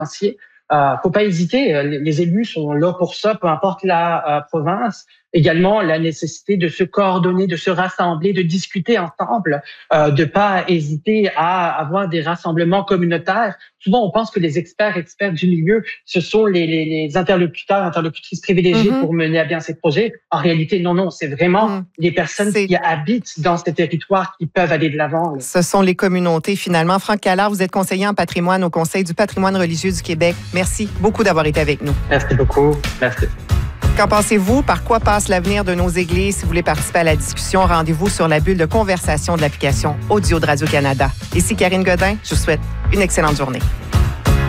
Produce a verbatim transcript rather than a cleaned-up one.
financier. Euh, faut pas hésiter, les, les élus sont là pour ça, peu importe la euh, province. Également, la nécessité de se coordonner, de se rassembler, de discuter ensemble, euh, de pas hésiter à avoir des rassemblements communautaires. Souvent, on pense que les experts, experts du milieu, ce sont les, les, les interlocuteurs, interlocutrices privilégiés mm-hmm. pour mener à bien ces projets. En réalité, non, non, c'est vraiment mm. les personnes c'est... qui habitent dans ces territoires qui peuvent aller de l'avant. Là. Ce sont les communautés, finalement. Franck Callard, vous êtes conseiller en patrimoine au Conseil du patrimoine religieux du Québec. Merci beaucoup d'avoir été avec nous. Merci beaucoup. Merci. Qu'en pensez-vous? Par quoi passe l'avenir de nos églises? Si vous voulez participer à la discussion, rendez-vous sur la bulle de conversation de l'application Audio de Radio-Canada. Ici Karine Godin, je vous souhaite une excellente journée.